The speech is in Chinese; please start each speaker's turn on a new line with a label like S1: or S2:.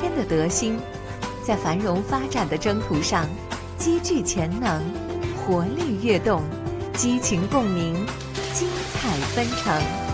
S1: 天的德心，在繁荣发展的征途上积聚潜能，活力跃动，激情共鸣，精彩纷呈。